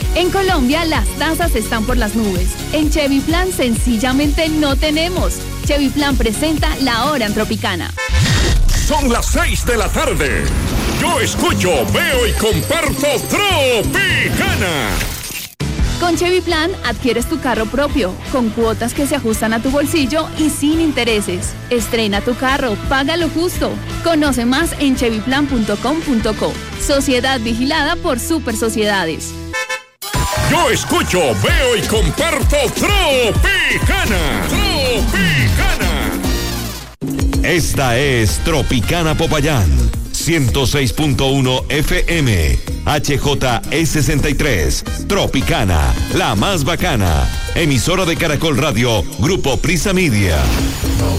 En Colombia las tasas están por las nubes. En Chevy Plan sencillamente no tenemos. Chevy Plan presenta La Hora en Tropicana. Son las 6 de la tarde. Yo escucho, veo y comparto Tropicana. Con Chevy Plan adquieres tu carro propio, con cuotas que se ajustan a tu bolsillo y sin intereses. Estrena tu carro, paga lo justo. Conoce más en chevyplan.com.co. Sociedad vigilada por Super Sociedades. Yo escucho, veo y comparto Tropicana. Tropicana. Esta es Tropicana Popayán, 106.1 FM, HJE63, Tropicana, la más bacana. Emisora de Caracol Radio, Grupo Prisa Media.